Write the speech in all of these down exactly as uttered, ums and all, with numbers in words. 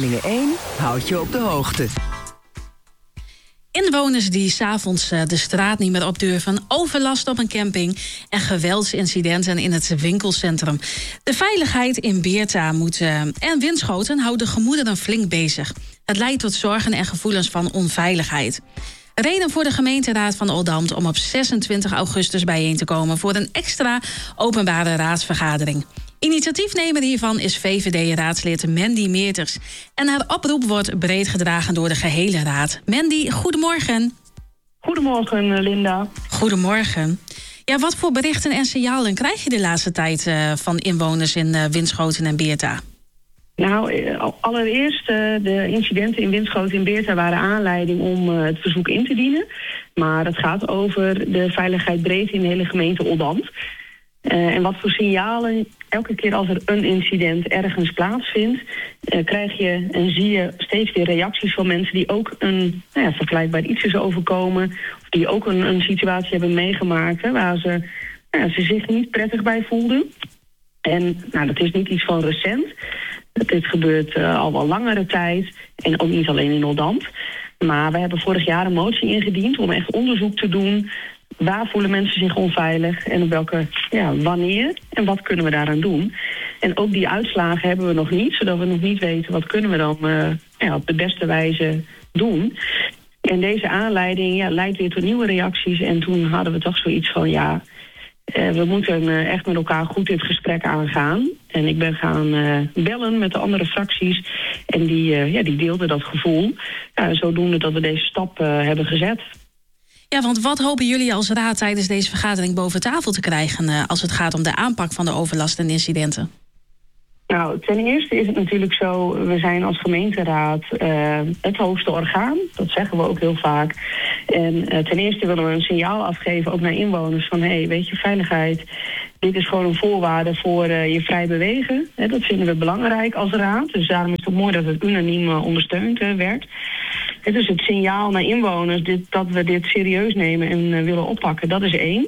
Groningen één houdt je op de hoogte. Inwoners die 's avonds de straat niet meer op durven, overlast op een camping en geweldsincidenten in het winkelcentrum. De veiligheid in Beerta moet, uh, en Winschoten houden de gemoederen flink bezig. Het leidt tot zorgen en gevoelens van onveiligheid. Reden voor de gemeenteraad van Oldambt om op zesentwintig augustus bijeen te komen voor een extra openbare raadsvergadering. Initiatiefnemer hiervan is V V D-raadslid Mandy Meerters. En haar oproep wordt breed gedragen door de gehele raad. Mandy, goedemorgen. Goedemorgen, Linda. Goedemorgen. Ja, wat voor berichten en signalen krijg je de laatste tijd uh, van inwoners in uh, Winschoten en Beerta? Nou, allereerst uh, de incidenten in Winschoten en Beerta waren aanleiding om uh, het verzoek in te dienen. Maar het gaat over de veiligheid breed in de hele gemeente Oldambt. Uh, en wat voor signalen, elke keer als er een incident ergens plaatsvindt, uh, krijg je en zie je steeds weer reacties van mensen die ook een nou ja, vergelijkbaar iets is overkomen, of die ook een, een situatie hebben meegemaakt hè, waar ze, nou ja, ze zich niet prettig bij voelden. En nou, dat is niet iets van recent. Dit gebeurt uh, al wel langere tijd en ook niet alleen in Oldambt. Maar we hebben vorig jaar een motie ingediend om echt onderzoek te doen. Waar voelen mensen zich onveilig en op welke, ja, wanneer en wat kunnen we daaraan doen. En ook die uitslagen hebben we nog niet, zodat we nog niet weten wat kunnen we dan uh, ja, op de beste wijze doen. En deze aanleiding ja, leidt weer tot nieuwe reacties en toen hadden we toch zoiets van ja, uh, we moeten uh, echt met elkaar goed dit gesprek aangaan. En ik ben gaan uh, bellen met de andere fracties en die, uh, ja, die deelden dat gevoel. Ja, zodoende dat we deze stap uh, hebben gezet. Ja, want wat hopen jullie als raad tijdens deze vergadering boven tafel te krijgen uh, als het gaat om de aanpak van de overlast en incidenten? Nou, ten eerste is het natuurlijk zo, we zijn als gemeenteraad uh, het hoogste orgaan. Dat zeggen we ook heel vaak. En uh, ten eerste willen we een signaal afgeven, ook naar inwoners, van hé, hey, weet je, veiligheid, dit is gewoon een voorwaarde voor uh, je vrij bewegen. He, dat vinden we belangrijk als raad. Dus daarom is het ook mooi dat het unaniem uh, ondersteund uh, werd. Het is het signaal naar inwoners dit, dat we dit serieus nemen en uh, willen oppakken. Dat is één.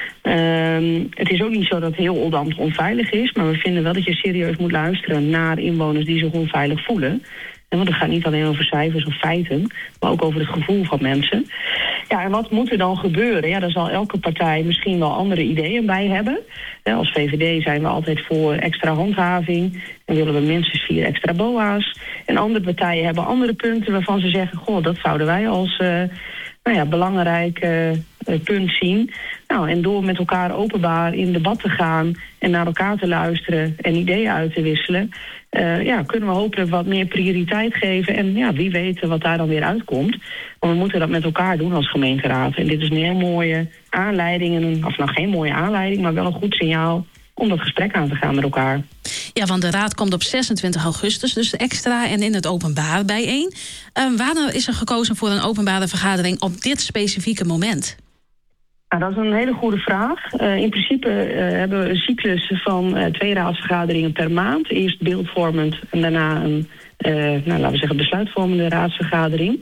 Uh, het is ook niet zo dat heel Oldambt onveilig is, maar we vinden wel dat je serieus moet luisteren naar inwoners die zich onveilig voelen. En want het gaat niet alleen over cijfers of feiten, maar ook over het gevoel van mensen. Ja, en wat moet er dan gebeuren? Ja, daar zal elke partij misschien wel andere ideeën bij hebben. Ja, als V V D zijn we altijd voor extra handhaving en willen we minstens vier extra B O A's. En andere partijen hebben andere punten waarvan ze zeggen, goh, dat zouden wij als uh, nou ja, belangrijk uh, punt zien. Nou, en door met elkaar openbaar in debat te gaan en naar elkaar te luisteren en ideeën uit te wisselen, Uh, ja, kunnen we hopelijk wat meer prioriteit geven. En ja, wie weet wat daar dan weer uitkomt. Maar we moeten dat met elkaar doen als gemeenteraad. En dit is een heel mooie aanleiding, of nou geen mooie aanleiding, maar wel een goed signaal om dat gesprek aan te gaan met elkaar. Ja, want de raad komt op zesentwintig augustus, dus extra en in het openbaar bijeen. Uh, waarom is er gekozen voor een openbare vergadering op dit specifieke moment? Nou, dat is een hele goede vraag. Uh, in principe uh, hebben we een cyclus van uh, twee raadsvergaderingen per maand. Eerst beeldvormend en daarna een, uh, nou, laten we zeggen, besluitvormende raadsvergadering.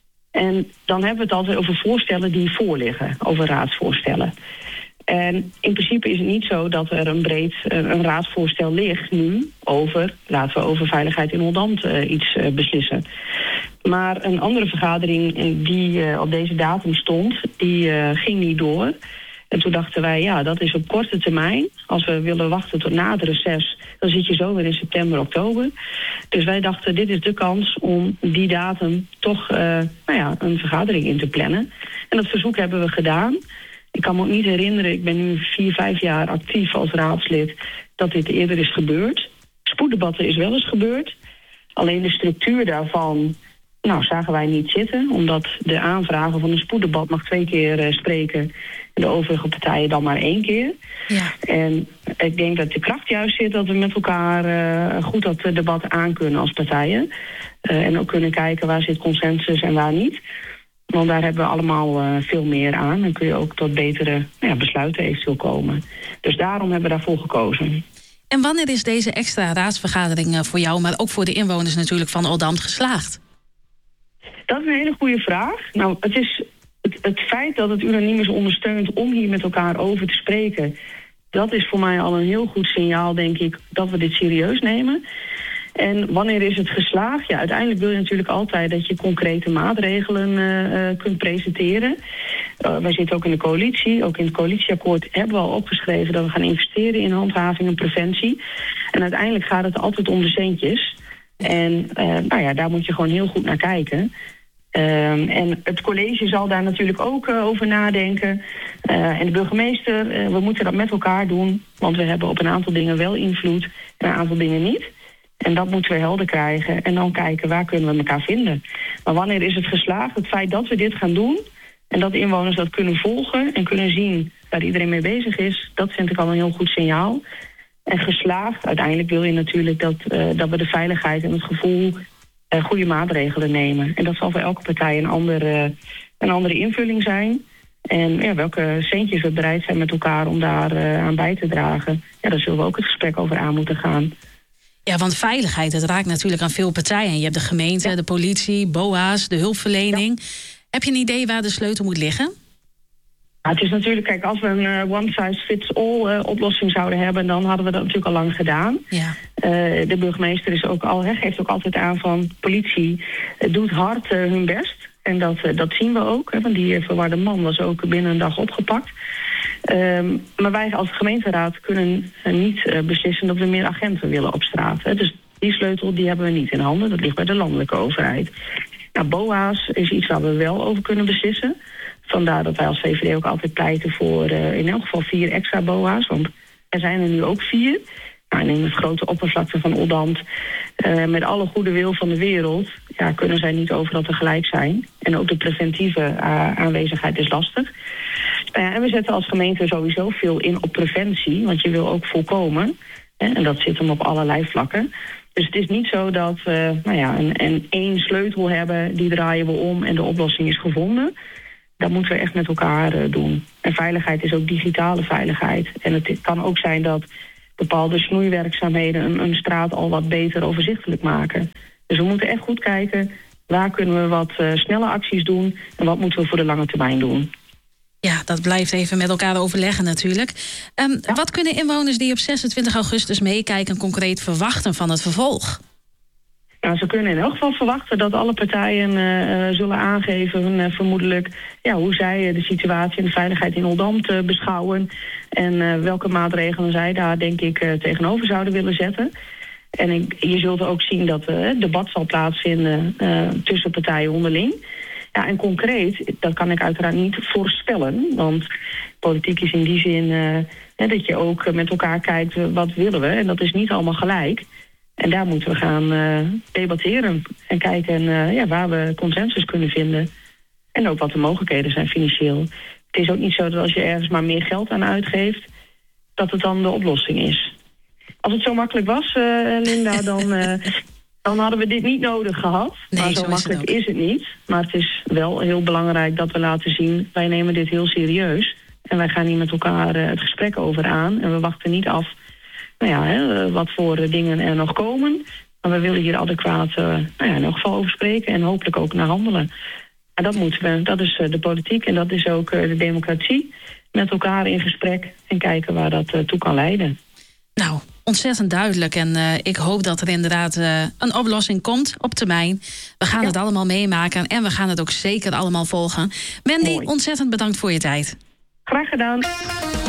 En dan hebben we het altijd over voorstellen die voorliggen, over raadsvoorstellen. En in principe is het niet zo dat er een breed uh, een raadsvoorstel ligt nu over, laten we over veiligheid in Oldambt uh, iets uh, beslissen. Maar een andere vergadering die uh, op deze datum stond, die uh, ging niet door. En toen dachten wij, ja, dat is op korte termijn. Als we willen wachten tot na het reces, dan zit je zo weer in september, oktober. Dus wij dachten, dit is de kans om die datum toch uh, nou ja, een vergadering in te plannen. En dat verzoek hebben we gedaan. Ik kan me ook niet herinneren, ik ben nu vier, vijf jaar actief als raadslid, dat dit eerder is gebeurd. Spoeddebatten is wel eens gebeurd. Alleen de structuur daarvan, nou, zagen wij niet zitten. Omdat de aanvrager van een spoeddebat mag twee keer uh, spreken en de overige partijen dan maar één keer. Ja. En ik denk dat de kracht juist zit dat we met elkaar uh, goed dat debat aan kunnen als partijen. Uh, en ook kunnen kijken waar zit consensus en waar niet. Want daar hebben we allemaal uh, veel meer aan. En kun je ook tot betere nou ja, besluiten eventueel komen. Dus daarom hebben we daarvoor gekozen. En wanneer is deze extra raadsvergadering uh, voor jou, maar ook voor de inwoners natuurlijk van Oldambt geslaagd? Dat is een hele goede vraag. Nou, het is het, het feit dat het unaniem is ondersteund om hier met elkaar over te spreken, dat is voor mij al een heel goed signaal, denk ik, dat we dit serieus nemen. En wanneer is het geslaagd? Ja, uiteindelijk wil je natuurlijk altijd dat je concrete maatregelen uh, kunt presenteren. Uh, wij zitten ook in de coalitie. Ook in het coalitieakkoord hebben we al opgeschreven dat we gaan investeren in handhaving en preventie. En uiteindelijk gaat het altijd om de centjes. En uh, nou ja, daar moet je gewoon heel goed naar kijken. Uh, en het college zal daar natuurlijk ook uh, over nadenken. Uh, en de burgemeester, uh, we moeten dat met elkaar doen. Want we hebben op een aantal dingen wel invloed en een aantal dingen niet. En dat moeten we helder krijgen. En dan kijken waar kunnen we elkaar vinden. Maar wanneer is het geslaagd? Het feit dat we dit gaan doen en dat de inwoners dat kunnen volgen en kunnen zien waar iedereen mee bezig is, dat vind ik al een heel goed signaal. En geslaagd, uiteindelijk wil je natuurlijk dat, uh, dat we de veiligheid en het gevoel uh, goede maatregelen nemen. En dat zal voor elke partij een andere, een andere invulling zijn. En ja, welke centjes we bereid zijn met elkaar om daar uh, aan bij te dragen. Ja, daar zullen we ook het gesprek over aan moeten gaan. Ja, want veiligheid, het raakt natuurlijk aan veel partijen. Je hebt de gemeente, ja. de politie, B O A's, de hulpverlening. Ja. Heb je een idee waar de sleutel moet liggen? Ja, het is natuurlijk, kijk, als we een uh, one-size-fits-all uh, oplossing zouden hebben, dan hadden we dat natuurlijk al lang gedaan. Ja. Uh, de burgemeester is ook al, he, geeft ook altijd aan van politie uh, doet hard uh, hun best. En dat, uh, dat zien we ook, hè, want die verwarde man was ook binnen een dag opgepakt. Um, maar wij als gemeenteraad kunnen uh, niet uh, beslissen dat we meer agenten willen op straat. Hè. Dus die sleutel die hebben we niet in handen, dat ligt bij de landelijke overheid. Nou, B O A's is iets waar we wel over kunnen beslissen. Vandaar dat wij als V V D ook altijd pleiten voor uh, in elk geval vier extra B O A's. Want er zijn er nu ook vier. Nou, en in het grote oppervlakte van Oldambt, uh, met alle goede wil van de wereld, ja, kunnen zij niet overal tegelijk zijn. En ook de preventieve uh, aanwezigheid is lastig. Uh, en we zetten als gemeente sowieso veel in op preventie, want je wil ook voorkomen. Hè, en dat zit hem op allerlei vlakken. Dus het is niet zo dat we nou ja, een, een één sleutel hebben, die draaien we om en de oplossing is gevonden. Dat moeten we echt met elkaar uh, doen. En veiligheid is ook digitale veiligheid. En het kan ook zijn dat bepaalde snoeiwerkzaamheden een, een straat al wat beter overzichtelijk maken. Dus we moeten echt goed kijken, waar kunnen we wat uh, snelle acties doen en wat moeten we voor de lange termijn doen. Ja, dat blijft even met elkaar overleggen natuurlijk. Um, ja. Wat kunnen inwoners die op zesentwintig augustus meekijken concreet verwachten van het vervolg? Nou, ze kunnen in elk geval verwachten dat alle partijen uh, zullen aangeven, uh, vermoedelijk, ja, hoe zij uh, de situatie en de veiligheid in Oldambt uh, beschouwen. En uh, welke maatregelen zij daar, denk ik, uh, tegenover zouden willen zetten. En ik, je zult ook zien dat uh, het debat zal plaatsvinden uh, tussen partijen onderling. Ja, en concreet, dat kan ik uiteraard niet voorspellen. Want politiek is in die zin uh, hè, dat je ook met elkaar kijkt, uh, wat willen we? En dat is niet allemaal gelijk. En daar moeten we gaan uh, debatteren en kijken uh, ja, waar we consensus kunnen vinden. En ook wat de mogelijkheden zijn financieel. Het is ook niet zo dat als je ergens maar meer geld aan uitgeeft, dat het dan de oplossing is. Als het zo makkelijk was, uh, Linda, dan, uh, dan hadden we dit niet nodig gehad. Nee, maar zo, zo makkelijk is het, is het niet. Maar het is wel heel belangrijk dat we laten zien, wij nemen dit heel serieus. En wij gaan hier met elkaar uh, het gesprek over aan. En we wachten niet af nou ja, hè, wat voor dingen er nog komen. Maar we willen hier adequaat uh, nou ja, in elk geval over spreken en hopelijk ook naar handelen. En dat moeten we, dat is uh, de politiek en dat is ook uh, de democratie. Met elkaar in gesprek en kijken waar dat uh, toe kan leiden. Nou, ontzettend duidelijk. En uh, ik hoop dat er inderdaad uh, een oplossing komt op termijn. We gaan ja. het allemaal meemaken en we gaan het ook zeker allemaal volgen. Mandy, Mooi. Ontzettend bedankt voor je tijd. Graag gedaan.